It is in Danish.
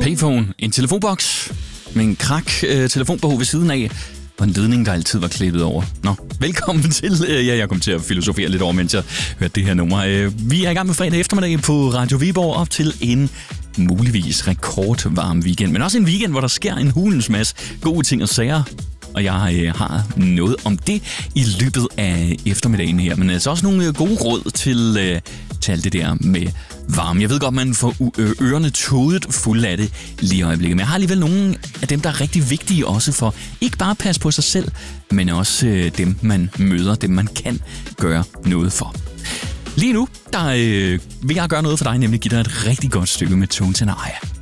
payphone, en telefonboks med en telefonbog ved siden af, og en ledning, der altid var klippet over. Nå, velkommen til. Jeg kom til at filosofere lidt over, mens jeg hørte det her nummer. Vi er i gang med fredag eftermiddag på Radio Viborg op til en muligvis rekordvarm weekend, men også en weekend, hvor der sker en hulens masse gode ting og sager. Og jeg har noget om det i løbet af eftermiddagen her. Men altså også nogle gode råd til alt det der med varme. Jeg ved godt, man får ørerne todet fulde af det lige i øjeblikket. Men jeg har alligevel nogle af dem, der er rigtig vigtige også for ikke bare at passe på sig selv, men også dem, man møder, dem man kan gøre noget for. Lige nu, der vil jeg gøre noget for dig, nemlig give dig et rigtig godt stykke med Tones and I.